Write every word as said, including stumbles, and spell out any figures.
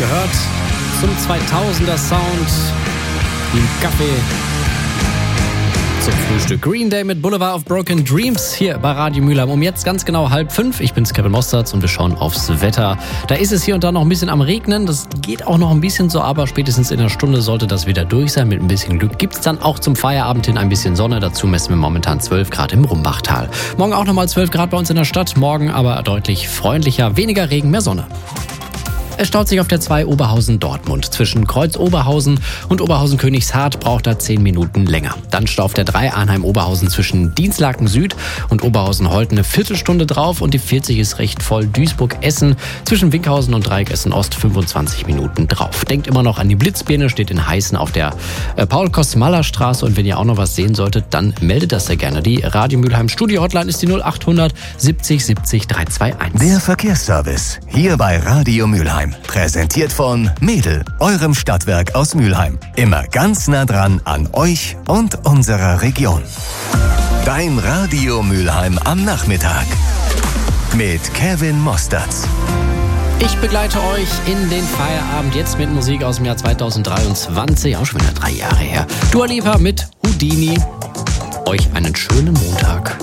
gehört zum zweitausender Sound wie ein Kaffee zum Frühstück. Green Day mit Boulevard of Broken Dreams hier bei Radio Mülheim. Um jetzt ganz genau halb fünf. Ich bin's, Kevin Mosterz, und wir schauen aufs Wetter. Da ist es hier und da noch ein bisschen am Regnen. Das geht auch noch ein bisschen so, aber spätestens in einer Stunde sollte das wieder durch sein. Mit ein bisschen Glück gibt's dann auch zum Feierabend hin ein bisschen Sonne. Dazu messen wir momentan zwölf Grad im Rumbachtal. Morgen auch nochmal zwölf Grad bei uns in der Stadt. Morgen aber deutlich freundlicher. Weniger Regen, mehr Sonne. Es staut sich auf der zwei Oberhausen-Dortmund. Zwischen Kreuz-Oberhausen und Oberhausen-Königshardt braucht er zehn Minuten länger. Dann staut auf der drei Arnheim-Oberhausen zwischen Dienstlaken Süd und Oberhausen-Holt eine Viertelstunde drauf und die vierzig ist recht voll. Duisburg-Essen zwischen Winkhausen und Dreieck Essen-Ost fünfundzwanzig Minuten drauf. Denkt immer noch an die Blitzbirne, steht in Heißen auf der äh, Paul-Kostmaller-Straße, und wenn ihr auch noch was sehen solltet, dann meldet das sehr gerne. Die Radio Mülheim Studio-Hotline ist die null achthundert siebzig siebzig dreihunderteinundzwanzig. Der Verkehrsservice hier bei Radio Mülheim. Präsentiert von Mädel, eurem Stadtwerk aus Mülheim. Immer ganz nah dran an euch und unserer Region. Dein Radio Mülheim am Nachmittag. Mit Kevin Mosterz. Ich begleite euch in den Feierabend jetzt mit Musik aus dem Jahr zweitausenddreiundzwanzig. Auch schon wieder drei Jahre her. Dua Lipa mit Houdini. Euch einen schönen Montag.